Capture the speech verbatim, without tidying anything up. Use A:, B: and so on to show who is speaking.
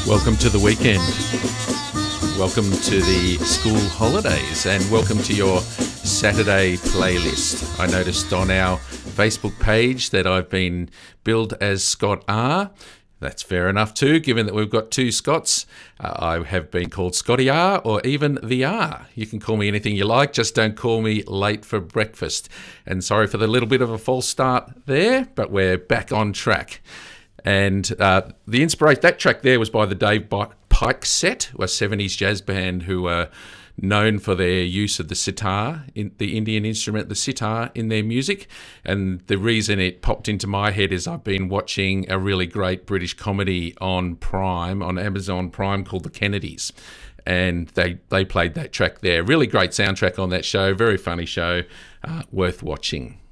A: Welcome to the weekend. Welcome to the school holidays, and welcome to your Saturday playlist. I noticed on our Facebook page that I've been billed as Scott R. That's fair enough too, given that we've got two Scots. Uh, I have been called Scotty R or even the R. You can call me anything you like, just don't call me late for breakfast. And sorry for the little bit of a false start there, but we're back on track. And uh, the inspiration, that track there was by the Dave Pike Set, a seventies jazz band who are known for their use of the sitar, in the Indian instrument, the sitar, in their music. And the reason it popped into my head is I've been watching a really great British comedy on Prime, on Amazon Prime, called The Kennedys. And they, they played that track there. Really great soundtrack on that show, very funny show, uh, worth watching.